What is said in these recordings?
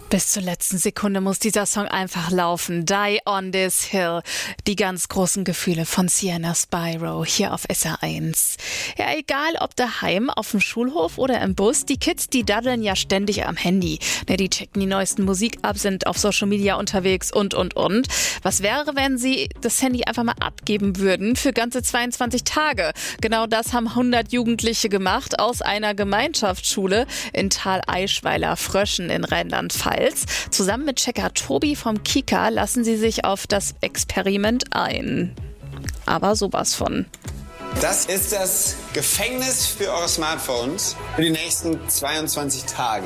Bis zur letzten Sekunde muss dieser Song einfach laufen. Die on this hill. Die ganz großen Gefühle von Sienna Spyro hier auf SR1. Ja, egal ob daheim, auf dem Schulhof oder im Bus, die Kids, die daddeln ja ständig am Handy. Die checken die neuesten Musik ab, sind auf Social Media unterwegs und. Was wäre, wenn sie das Handy einfach mal abgeben würden für ganze 22 Tage? Genau das haben 100 Jugendliche gemacht aus einer Gemeinschaftsschule in Thaleischweiler-Fröschen in Rheinland-Pfalz. Zusammen mit Checker Tobi vom Kika lassen sie sich auf das Experiment ein. Aber sowas von. Das ist das Gefängnis für eure Smartphones für die nächsten 22 Tage.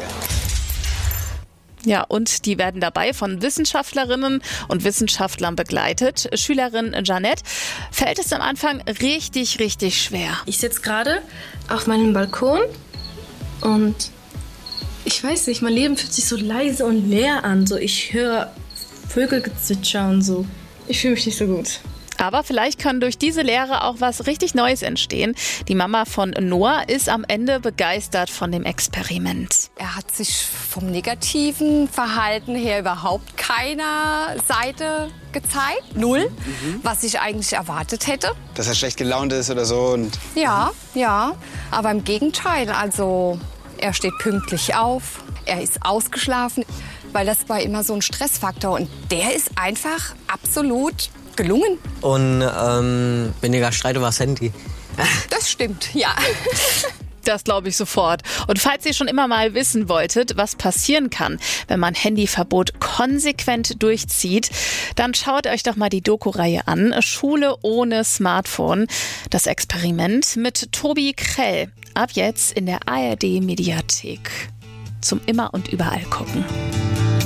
Ja, und die werden dabei von Wissenschaftlerinnen und Wissenschaftlern begleitet. Schülerin Janette fällt es am Anfang richtig schwer. Ich sitze gerade auf meinem Balkon und ich weiß nicht, mein Leben fühlt sich so leise und leer an. So, ich höre Vögelgezwitscher und so. Ich fühle mich nicht so gut. Aber vielleicht kann durch diese Lehre auch was richtig Neues entstehen. Die Mama von Noah ist am Ende begeistert von dem Experiment. Er hat sich vom negativen Verhalten her überhaupt keiner Seite gezeigt. Null, was ich eigentlich erwartet hätte. Dass er schlecht gelaunt ist oder so. Und Ja, aber im Gegenteil. Also er steht pünktlich auf, er ist ausgeschlafen, weil das war immer so ein Stressfaktor. Und der ist einfach absolut gelungen. Und weniger Streit über das Handy. Das stimmt, ja. Das glaube ich sofort. Und falls ihr schon immer mal wissen wolltet, was passieren kann, wenn man Handyverbot konsequent durchzieht, dann schaut euch doch mal die Doku-Reihe an. Schule ohne Smartphone. Das Experiment mit Tobi Krell. Ab jetzt in der ARD-Mediathek. Zum Immer und Überall gucken.